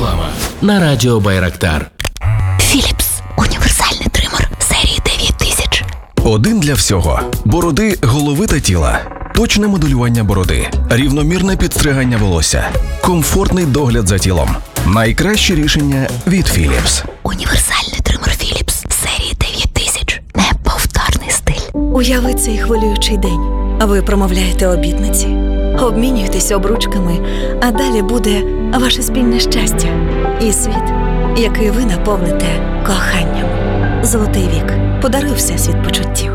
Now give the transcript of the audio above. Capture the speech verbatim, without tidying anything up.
Реклама на радіо Байрактар. Філіпс. Універсальний тример серії дев'ять тисяч. Один для всього. Бороди, голови та тіла. Точне моделювання бороди. Рівномірне підстригання волосся. Комфортний догляд за тілом. Найкраще рішення від Філіпс. Універсальний тример Філіпс серії дев'ять тисяч. Неповторний стиль. Уяви цей хвилюючий день. Ви промовляєте обітниці, обмінюєтесь обручками, а далі буде ваше спільне щастя і світ, який ви наповните коханням. Золотий вік. Подаруй всесвіт почуттів.